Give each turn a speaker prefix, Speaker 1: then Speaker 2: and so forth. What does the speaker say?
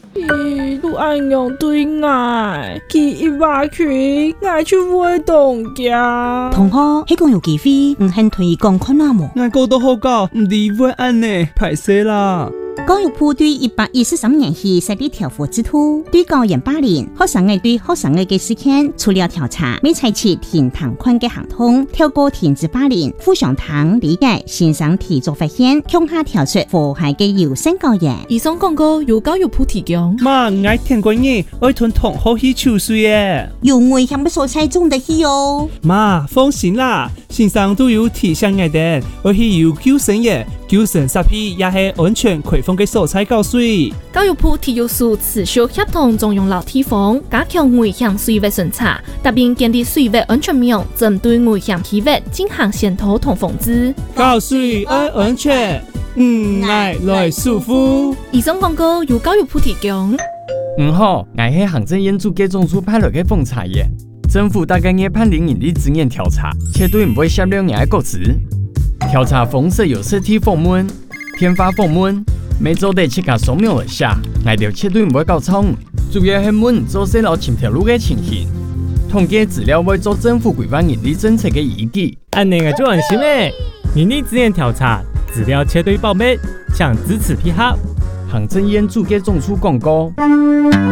Speaker 1: 都安样对爱，去一挖去，爱就会动家。
Speaker 2: 同学，迄个有机会，唔肯推广看下么？
Speaker 3: 俺讲都好教，唔理会安呢，歹势啦。
Speaker 2: 教育部对113年起设立调查制度，对教研霸凌学生嘅对学生嘅事件，除了调查，未采取停堂款嘅行动，透过停止霸凌、互相堂理解、欣赏提早发现，向下调出祸害嘅优先教研。
Speaker 1: 以上广告由教育部提供。
Speaker 3: 妈，我听过嘢，我同同学去抽水耶。
Speaker 2: 有危险嘅所在中得去哦。
Speaker 3: 妈，放心啦，线上都有提醒我哋，我去有救生嘢。救生设备也是安全开放的所在教水。
Speaker 1: 教育部体育署持续协同中央老地方，加强危险水域巡查，特别建立水域安全网，针对危险区域进行检讨同防治。
Speaker 3: 教水安全，爱来舒服。
Speaker 1: 以上广告由教育部提供。
Speaker 4: 好，我是行政院主计总处派来的奉查员。政府大概也判零引力资源调查，绝对唔会泄露你的个资。调查方式有实体访问、电话访问，每周得7个扫描一下，我哋绝对唔会搞错误。主要是问做细路前条路的情形，统计资料会做政府规划人力政策的依据。
Speaker 5: 安尼个就安心诶，人力资源调查资料绝对保密，请支持配合。
Speaker 4: 行政院主计总处广告。